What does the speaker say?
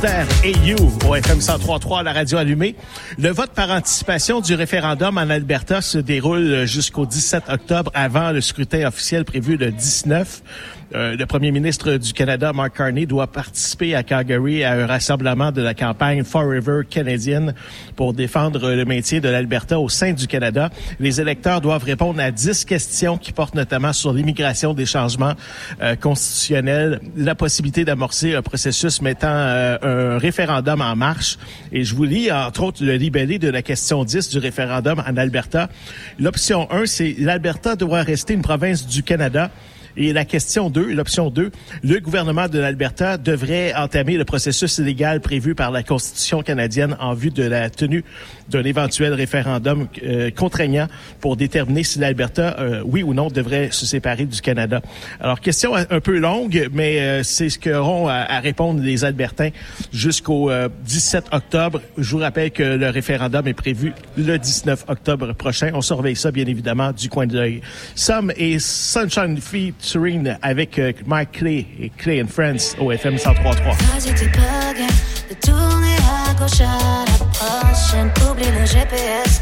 Monster et You au FM 103.3 à la radio allumée. Le vote par anticipation du référendum en Alberta se déroule jusqu'au 17 octobre avant le scrutin officiel prévu le 19. Le premier ministre du Canada, Mark Carney, doit participer à Calgary à un rassemblement de la campagne Forever canadienne pour défendre le maintien de l'Alberta au sein du Canada. Les électeurs doivent répondre à 10 questions qui portent notamment sur l'immigration, des changements constitutionnels, la possibilité d'amorcer un processus mettant un référendum en marche. Et je vous lis, entre autres, le libellé de la question 10 du référendum en Alberta. L'option 1, c'est l'Alberta doit rester une province du Canada. Et la question 2, l'option 2, le gouvernement de l'Alberta devrait entamer le processus légal prévu par la Constitution canadienne en vue de la tenue d'un éventuel référendum contraignant pour déterminer si l'Alberta, oui ou non, devrait se séparer du Canada. Alors, question un peu longue, mais c'est ce qu'auront à répondre les Albertains jusqu'au 17 octobre. Je vous rappelle que le référendum est prévu le 19 octobre prochain. On surveille ça, bien évidemment, du coin de l'œil. Some et Sunshine Featuring avec Mike Clay et Clay and Friends au FM 103.3. De tourner à gauche à la prochaine, oublie le GPS.